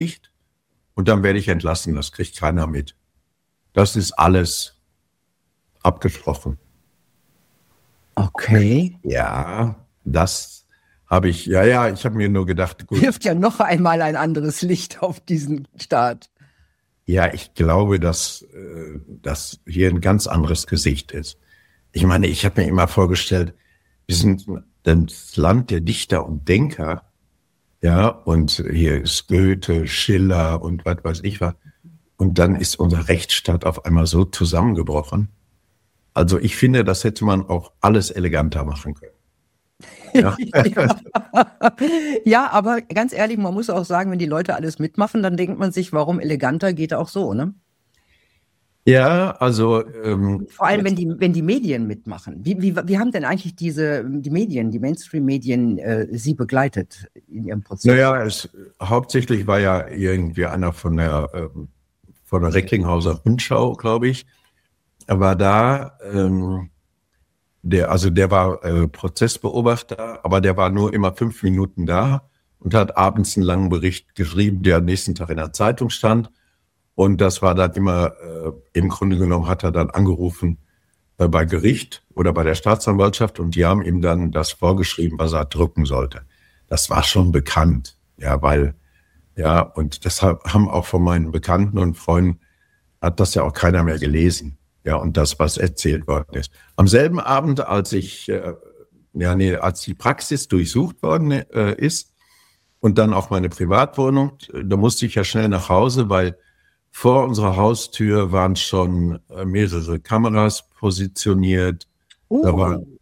und dann werde ich entlassen. Das kriegt keiner mit. Das ist alles abgesprochen. Okay. Ja, das habe ich, ich habe mir nur gedacht, gut. Wirft ja noch einmal ein anderes Licht auf diesen Staat. Ja, ich glaube, dass das hier ein ganz anderes Gesicht ist. Ich meine, ich habe mir immer vorgestellt, wir sind das Land der Dichter und Denker, ja, und hier ist Goethe, Schiller und was weiß ich was. Und dann ist unser Rechtsstaat auf einmal so zusammengebrochen. Also ich finde, das hätte man auch alles eleganter machen können. Ja. Ja, aber ganz ehrlich, man muss auch sagen, wenn die Leute alles mitmachen, dann denkt man sich, warum eleganter geht auch so, ne? Ja, also vor allem, wenn die Medien mitmachen. Wie haben denn eigentlich die Medien, die Mainstream-Medien Sie begleitet in Ihrem Prozess? Naja, hauptsächlich war ja irgendwie einer von der Recklinghauser Rundschau, glaube ich. Er war da, der war Prozessbeobachter, aber der war nur immer 5 Minuten da und hat abends einen langen Bericht geschrieben, der am nächsten Tag in der Zeitung stand. Und das war dann immer, im Grunde genommen hat er dann angerufen bei Gericht oder bei der Staatsanwaltschaft und die haben ihm dann das vorgeschrieben, was er drucken sollte. Das war schon bekannt, und deshalb haben auch von meinen Bekannten und Freunden hat das ja auch keiner mehr gelesen. Ja, und das, was erzählt worden ist. Am selben Abend, als die Praxis durchsucht worden ist und dann auch meine Privatwohnung, da musste ich ja schnell nach Hause, weil vor unserer Haustür waren schon mehrere Kameras positioniert. Da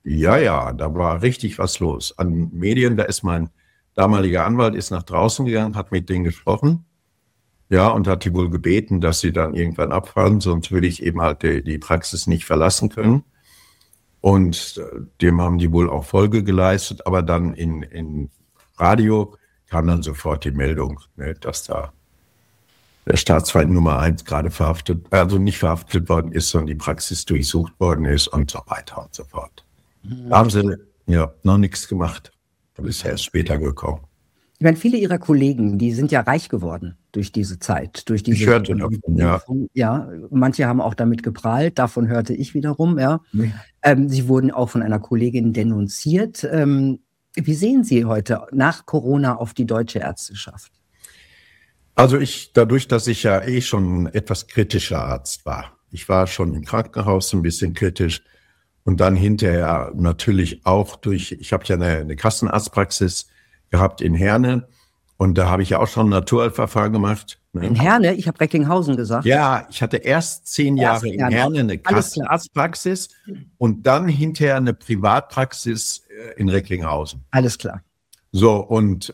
war richtig was los. An Medien, da ist mein damaliger Anwalt ist nach draußen gegangen, hat mit denen gesprochen. Ja, und hat die wohl gebeten, dass sie dann irgendwann abfahren, sonst würde ich eben halt die Praxis nicht verlassen können. Und dem haben die wohl auch Folge geleistet, aber dann in Radio kam dann sofort die Meldung, ne, dass da der Staatsfeind Nummer 1 gerade nicht verhaftet worden ist, sondern die Praxis durchsucht worden ist und so weiter und so fort. Da haben sie noch nichts gemacht. Das ist erst später gekommen. Ich meine, viele Ihrer Kollegen, die sind ja reich geworden durch diese Zeit. Ich hörte davon, ja. Ja, manche haben auch damit geprahlt, davon hörte ich wiederum, ja. Sie wurden auch von einer Kollegin denunziert. Wie sehen Sie heute nach Corona auf die deutsche Ärzteschaft? Also dadurch, dass ich ja schon ein etwas kritischer Arzt war. Ich war schon im Krankenhaus ein bisschen kritisch und dann hinterher natürlich auch ich habe ja eine Kassenarztpraxis gehabt in Herne und da habe ich ja auch schon ein Naturheilverfahren gemacht. Ne? In Herne? Ich habe Recklinghausen gesagt. Ja, ich hatte erst 10 Jahre in Herne eine Kassenarztpraxis und dann hinterher eine Privatpraxis in Recklinghausen. Alles klar. So, und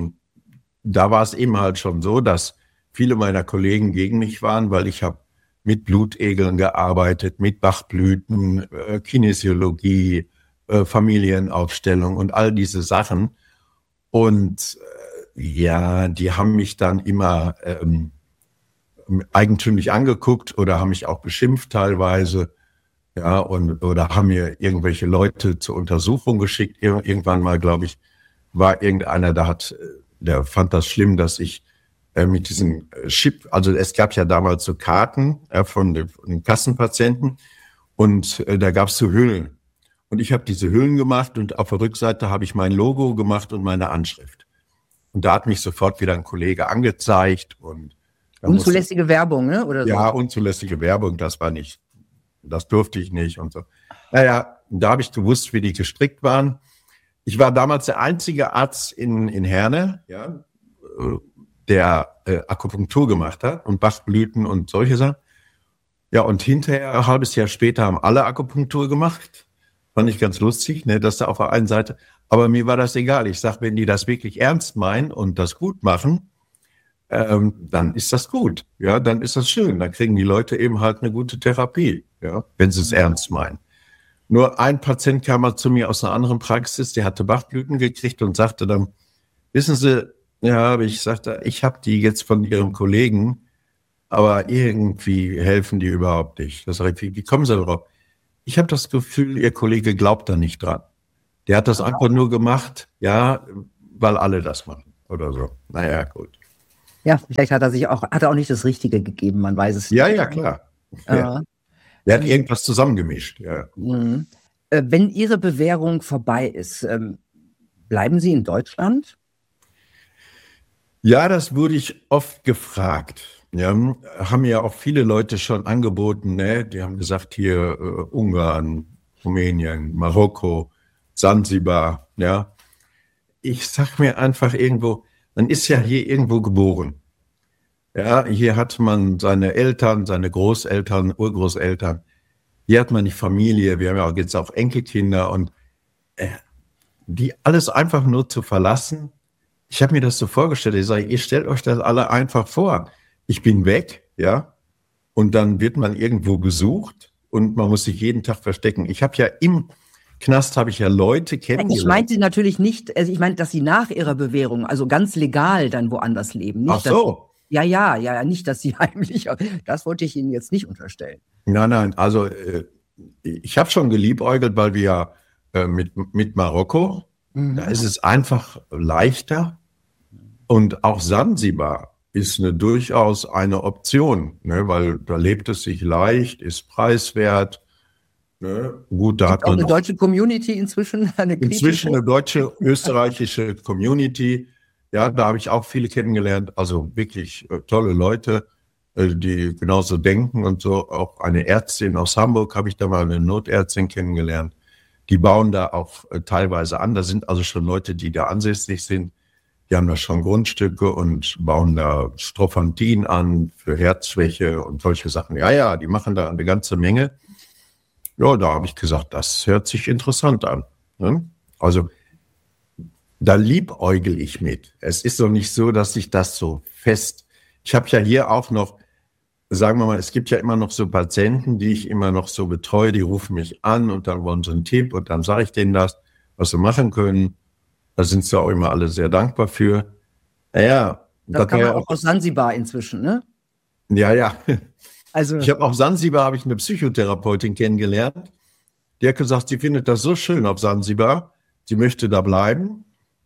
da war es eben halt schon so, dass viele meiner Kollegen gegen mich waren, weil ich habe mit Blutegeln gearbeitet, mit Bachblüten, Kinesiologie, Familienaufstellung und all diese Sachen. Und die haben mich dann immer eigentümlich angeguckt oder haben mich auch beschimpft teilweise, oder haben mir irgendwelche Leute zur Untersuchung geschickt. Irgendwann mal, glaube ich, war irgendeiner, der fand das schlimm, dass ich mit diesem Chip, also es gab ja damals so Karten von den Kassenpatienten und da gab es so Hüllen. Und ich habe diese Hüllen gemacht und auf der Rückseite habe ich mein Logo gemacht und meine Anschrift. Und da hat mich sofort wieder ein Kollege angezeigt. Und unzulässige Werbung, ne? Oder so? Ja, unzulässige Werbung, das durfte ich nicht und so. Naja, da habe ich gewusst, wie die gestrickt waren. Ich war damals der einzige Arzt in Herne, der Akupunktur gemacht hat und Bachblüten und solche Sachen. Ja, und hinterher, ein halbes Jahr später, haben alle Akupunktur gemacht. Fand ich ganz lustig, ne, dass da auf der einen Seite. Aber mir war das egal. Ich sag, wenn die das wirklich ernst meinen und das gut machen, dann ist das gut. Ja, dann ist das schön. Dann kriegen die Leute eben halt eine gute Therapie, wenn sie es ernst meinen. Nur ein Patient kam mal zu mir aus einer anderen Praxis, der hatte Bachblüten gekriegt und sagte dann, wissen Sie, ich sagte, ich habe die jetzt von Ihrem Kollegen, aber irgendwie helfen die überhaupt nicht. Das sage ich, wie kommen Sie darauf? Ich habe das Gefühl, Ihr Kollege glaubt da nicht dran. Der hat das einfach nur gemacht, weil alle das machen oder so. Naja, gut. Ja, vielleicht hat er auch nicht das Richtige gegeben, man weiß es nicht. Ja, klar. Ja. Der hat irgendwas zusammengemischt, ja. Wenn Ihre Bewährung vorbei ist, bleiben Sie in Deutschland? Ja, das wurde ich oft gefragt. Ja, haben ja auch viele Leute schon angeboten, ne? Die haben gesagt, hier Ungarn, Rumänien, Marokko, Sansibar, ja. Ich sag mir einfach irgendwo, man ist ja hier irgendwo geboren. Ja, hier hat man seine Eltern, seine Großeltern, Urgroßeltern. Hier hat man die Familie, wir haben ja auch jetzt auch Enkelkinder und die alles einfach nur zu verlassen. Ich habe mir das so vorgestellt, ich sage, ihr stellt euch das alle einfach vor. Ich bin weg, ja, und dann wird man irgendwo gesucht und man muss sich jeden Tag verstecken. Ich habe ja im Knast Leute kennengelernt. Ich meinte natürlich nicht, also ich meine, dass Sie nach Ihrer Bewährung, also ganz legal dann woanders leben. Nicht, Ach so. Ja, nicht, dass Sie heimlich, das wollte ich Ihnen jetzt nicht unterstellen. Nein, also ich habe schon geliebäugelt, weil wir mit Marokko, da ist es einfach leichter und auch Sansibar ist durchaus eine Option, ne, weil da lebt es sich leicht, ist preiswert. Ne? Gut, da hat man auch eine deutsche Community inzwischen. Eine deutsche, österreichische Community. Ja, da habe ich auch viele kennengelernt. Also wirklich tolle Leute, die genauso denken und so. Auch eine Ärztin aus Hamburg habe ich da mal, eine Notärztin kennengelernt. Die bauen da auch teilweise an. Da sind also schon Leute, die da ansässig sind. Die haben da schon Grundstücke und bauen da Strophantin an für Herzschwäche und solche Sachen. Ja, die machen da eine ganze Menge. Ja, da habe ich gesagt, das hört sich interessant an. Ne? Also da liebäugel ich mit. Es ist doch nicht so, dass ich das so fest... Ich habe ja hier auch noch, sagen wir mal, es gibt ja immer noch so Patienten, die ich immer noch so betreue, die rufen mich an und dann wollen sie einen Tipp und dann sage ich denen das, was sie machen können. Da sind sie auch immer alle sehr dankbar für. Naja. Das kann man auch aus Sansibar inzwischen, ne? Ja. Also ich habe auf Sansibar eine Psychotherapeutin kennengelernt. Die hat gesagt, sie findet das so schön auf Sansibar. Sie möchte da bleiben.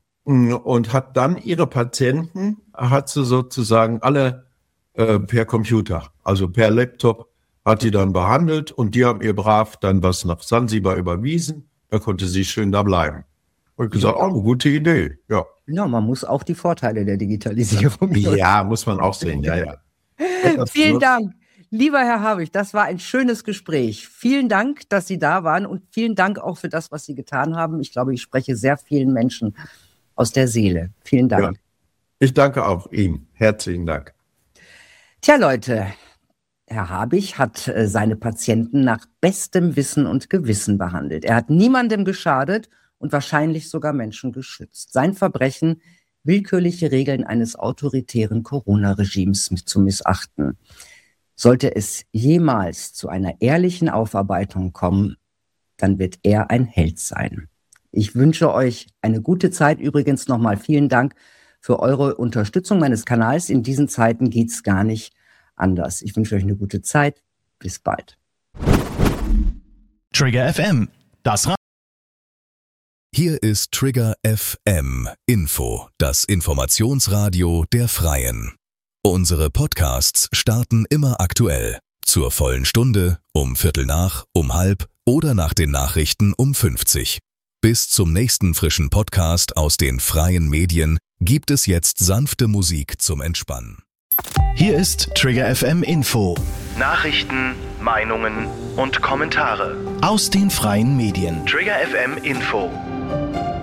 Und hat dann ihre Patienten, hat sie sozusagen alle per Computer, also per Laptop, hat die dann behandelt und die haben ihr brav dann was nach Sansibar überwiesen. Da konnte sie schön da bleiben. Und ich gesagt, eine gute Idee, ja. Ja, man muss auch die Vorteile der Digitalisierung. Ja, muss man auch sehen, ja. Vielen Dank. Lieber Herr Habich, das war ein schönes Gespräch. Vielen Dank, dass Sie da waren und vielen Dank auch für das, was Sie getan haben. Ich glaube, ich spreche sehr vielen Menschen aus der Seele. Vielen Dank. Ja, ich danke auch Ihnen. Herzlichen Dank. Tja, Leute, Herr Habich hat seine Patienten nach bestem Wissen und Gewissen behandelt. Er hat niemandem geschadet und wahrscheinlich sogar Menschen geschützt. Sein Verbrechen, willkürliche Regeln eines autoritären Corona-Regimes zu missachten. Sollte es jemals zu einer ehrlichen Aufarbeitung kommen, dann wird er ein Held sein. Ich wünsche euch eine gute Zeit. Übrigens nochmal vielen Dank für eure Unterstützung meines Kanals. In diesen Zeiten geht's gar nicht anders. Ich wünsche euch eine gute Zeit. Bis bald. Trigger FM. Hier ist Trigger FM Info, das Informationsradio der Freien. Unsere Podcasts starten immer aktuell. Zur vollen Stunde, um 15:45, um 16:30 oder nach den Nachrichten um 50. Bis zum nächsten frischen Podcast aus den freien Medien gibt es jetzt sanfte Musik zum Entspannen. Hier ist Trigger FM Info. Nachrichten, Meinungen und Kommentare aus den freien Medien. Trigger FM Info.